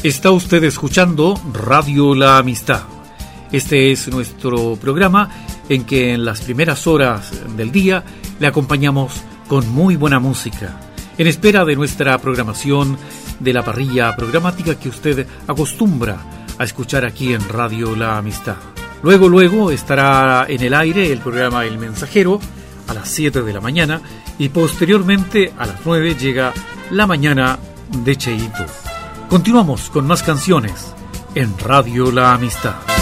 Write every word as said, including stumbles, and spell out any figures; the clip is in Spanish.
Está usted escuchando Radio La Amistad. Este es nuestro programa en que en las primeras horas del día le acompañamos con muy buena música, en espera de nuestra programación de la parrilla programática que usted acostumbra a escuchar aquí en Radio La Amistad. Luego, luego estará en el aire el programa El Mensajero a las siete de la mañana y posteriormente a las nueve llega La Mañana de Cheito. Continuamos con más canciones en Radio La Amistad.